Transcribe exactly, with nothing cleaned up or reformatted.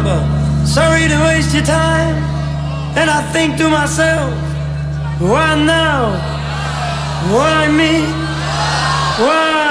but sorry to waste your time. And I think to myself, why now? Why me? Why